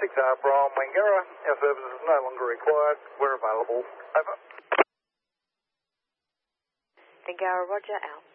6R from Wangara. Our service is no longer required. We're available. Over. Wangara, roger, out.